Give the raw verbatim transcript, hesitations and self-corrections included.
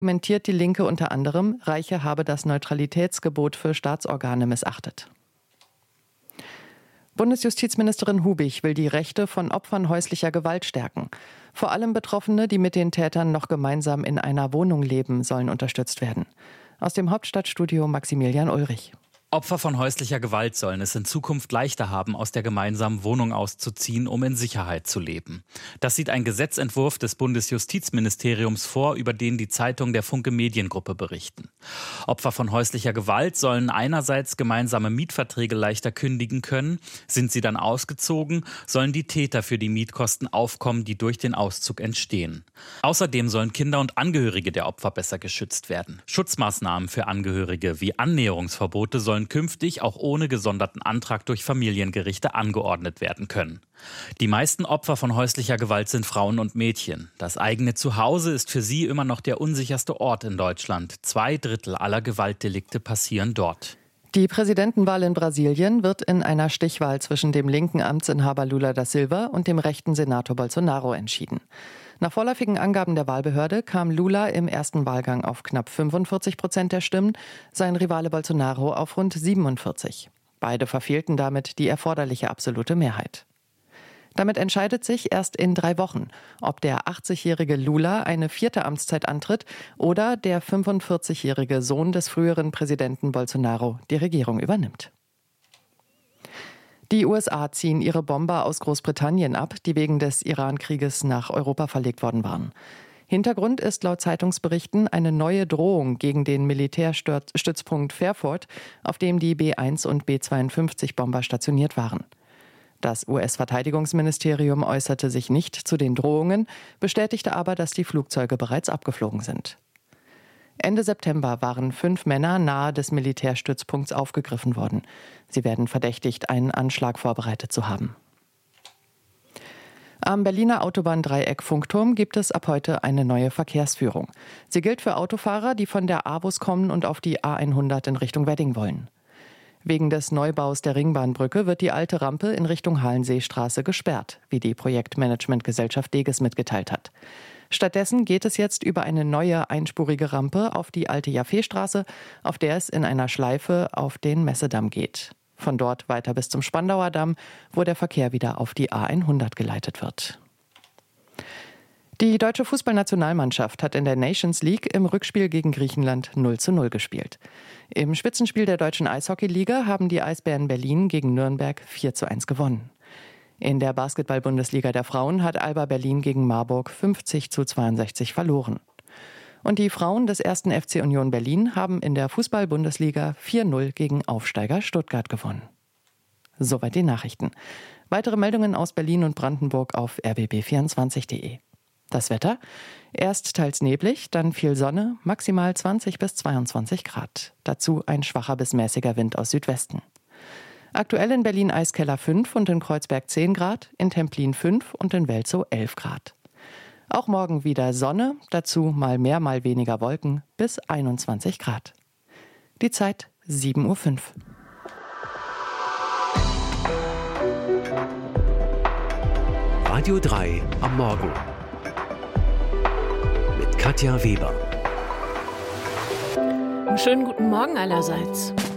Argumentiert die Linke unter anderem, Reiche habe das Neutralitätsgebot für Staatsorgane missachtet. Bundesjustizministerin Hubig will die Rechte von Opfern häuslicher Gewalt stärken. Vor allem Betroffene, die mit den Tätern noch gemeinsam in einer Wohnung leben, sollen unterstützt werden. Aus dem Hauptstadtstudio Maximilian Ulrich. Opfer von häuslicher Gewalt sollen es in Zukunft leichter haben, aus der gemeinsamen Wohnung auszuziehen, um in Sicherheit zu leben. Das sieht ein Gesetzentwurf des Bundesjustizministeriums vor, über den die Zeitung der Funke Mediengruppe berichten. Opfer von häuslicher Gewalt sollen einerseits gemeinsame Mietverträge leichter kündigen können. Sind sie dann ausgezogen, sollen die Täter für die Mietkosten aufkommen, die durch den Auszug entstehen. Außerdem sollen Kinder und Angehörige der Opfer besser geschützt werden. Schutzmaßnahmen für Angehörige wie Annäherungsverbote sollen künftig auch ohne gesonderten Antrag durch Familiengerichte angeordnet werden können. Die meisten Opfer von häuslicher Gewalt sind Frauen und Mädchen. Das eigene Zuhause ist für sie immer noch der unsicherste Ort in Deutschland. Zwei Drittel aller Gewaltdelikte passieren dort. Die Präsidentenwahl in Brasilien wird in einer Stichwahl zwischen dem linken Amtsinhaber Lula da Silva und dem rechten Senator Bolsonaro entschieden. Nach vorläufigen Angaben der Wahlbehörde kam Lula im ersten Wahlgang auf knapp fünfundvierzig Prozent der Stimmen, sein Rivale Bolsonaro auf rund siebenundvierzig. Beide verfehlten damit die erforderliche absolute Mehrheit. Damit entscheidet sich erst in drei Wochen, ob der achtzigjährige Lula eine vierte Amtszeit antritt oder der fünfundvierzigjährige Sohn des früheren Präsidenten Bolsonaro die Regierung übernimmt. Die U S A ziehen ihre Bomber aus Großbritannien ab, die wegen des Iran-Krieges nach Europa verlegt worden waren. Hintergrund ist laut Zeitungsberichten eine neue Drohung gegen den Militärstützpunkt Fairford, auf dem die B eins und B zweiundfünfzig Bomber stationiert waren. Das U S-Verteidigungsministerium äußerte sich nicht zu den Drohungen, bestätigte aber, dass die Flugzeuge bereits abgeflogen sind. Ende September waren fünf Männer nahe des Militärstützpunkts aufgegriffen worden. Sie werden verdächtigt, einen Anschlag vorbereitet zu haben. Am Berliner Autobahndreieck Funkturm gibt es ab heute eine neue Verkehrsführung. Sie gilt für Autofahrer, die von der A B U S kommen und auf die A hundert in Richtung Wedding wollen. Wegen des Neubaus der Ringbahnbrücke wird die alte Rampe in Richtung Hallenseestraße gesperrt, wie die Projektmanagementgesellschaft Deges mitgeteilt hat. Stattdessen geht es jetzt über eine neue einspurige Rampe auf die alte Jaffeestraße, auf der es in einer Schleife auf den Messedamm geht. Von dort weiter bis zum Spandauer Damm, wo der Verkehr wieder auf die A hundert geleitet wird. Die deutsche Fußballnationalmannschaft hat in der Nations League im Rückspiel gegen Griechenland null zu null gespielt. Im Spitzenspiel der deutschen Eishockeyliga haben die Eisbären Berlin gegen Nürnberg vier zu eins gewonnen. In der Basketball-Bundesliga der Frauen hat Alba Berlin gegen Marburg fünfzig zu zweiundsechzig verloren. Und die Frauen des ersten F C Union Berlin haben in der Fußball-Bundesliga vier null gegen Aufsteiger Stuttgart gewonnen. Soweit die Nachrichten. Weitere Meldungen aus Berlin und Brandenburg auf r b b vierundzwanzig punkt de. Das Wetter? Erst teils neblig, dann viel Sonne, maximal zwanzig bis zweiundzwanzig Grad. Dazu ein schwacher bis mäßiger Wind aus Südwesten. Aktuell in Berlin Eiskeller fünf und in Kreuzberg zehn Grad, in Templin fünf und in Welzow elf Grad. Auch morgen wieder Sonne, dazu mal mehr, mal weniger Wolken, bis einundzwanzig Grad. Die Zeit sieben Uhr fünf. Radio drei am Morgen. Mit Katja Weber. Schönen guten Morgen allerseits.